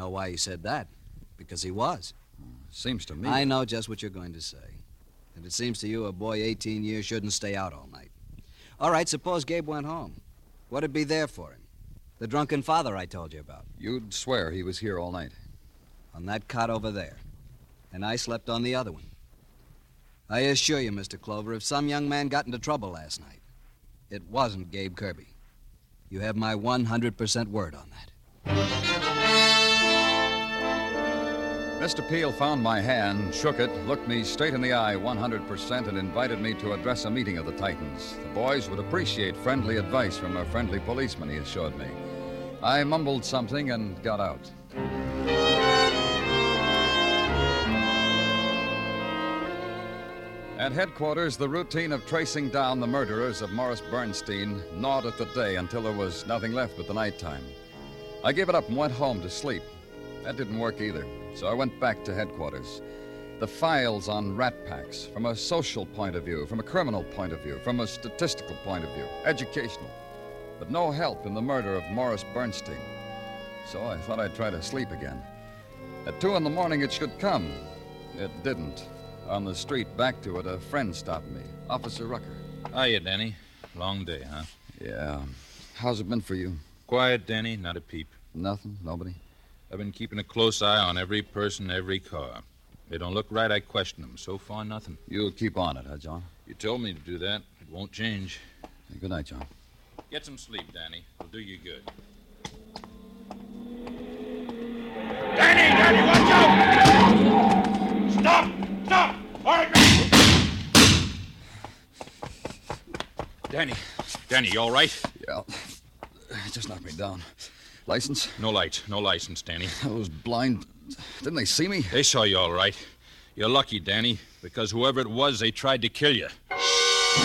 know why he said that. Because he was. Seems to me... I know just what you're going to say. And it seems to you a boy 18 years shouldn't stay out all night. All right, suppose Gabe went home. What'd be there for him? The drunken father I told you about. You'd swear he was here all night. On that cot over there. And I slept on the other one. I assure you, Mr. Clover, if some young man got into trouble last night, it wasn't Gabe Kirby. You have my 100% word on that. Mr. Peel found my hand, shook it, looked me straight in the eye 100%, and invited me to address a meeting of the Titans. The boys would appreciate friendly advice from a friendly policeman, he assured me. I mumbled something and got out. At headquarters, the routine of tracing down the murderers of Morris Bernstein gnawed at the day until there was nothing left but the nighttime. I gave it up and went home to sleep. That didn't work either, so I went back to headquarters. The files on rat packs, from a social point of view, from a criminal point of view, from a statistical point of view, educational. But no help in the murder of Morris Bernstein. So I thought I'd try to sleep again. At 2 in the morning it should come. It didn't. On the street back to it, a friend stopped me, Officer Rucker. Hiya, Danny. Long day, huh? Yeah. How's it been for you? Quiet, Danny. Not a peep. Nothing? Nobody? I've been keeping a close eye on every person, every car. They don't look right, I question them. So far, nothing. You'll keep on it, huh, John? You told me to do that. It won't change. Good night, John. Get some sleep, Danny. It'll do you good. Danny, watch out! Stop! All right, Danny, you all right? Yeah. Just knocked me down. License? No license, Danny. Those blind... Didn't they see me? They saw you all right. You're lucky, Danny, because whoever it was, they tried to kill you.